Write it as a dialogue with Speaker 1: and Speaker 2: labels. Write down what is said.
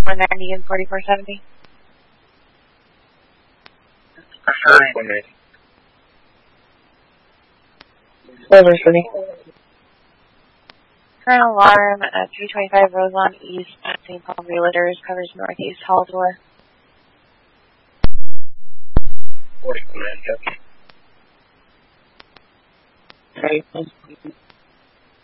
Speaker 1: 190 and 4470.
Speaker 2: Over for me.
Speaker 1: Current alarm at 325 Roselon East at St. Paul Realtors covers Northeast Hall door.
Speaker 3: 40 command, yes.
Speaker 2: Sorry.